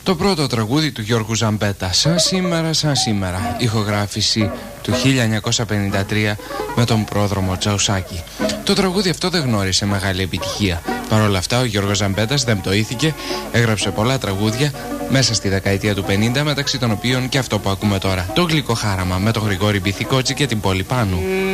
Το πρώτο τραγούδι του Γιώργου Ζαμπέτα, Σαν σήμερα, σαν σήμερα, ηχογράφηση του 1953 με τον πρόδρομο Τσαουσάκη. Το τραγούδι αυτό δεν γνώρισε μεγάλη επιτυχία. Παρ' όλα αυτά ο Γιώργος Ζαμπέτας δεν πτωήθηκε, έγραψε πολλά τραγούδια μέσα στη δεκαετία του 50, μεταξύ των οποίων και αυτό που ακούμε τώρα, το Γλυκό Χάραμα με τον Γρηγόρη Μπιθικότσι και την Πόλη Πάνου.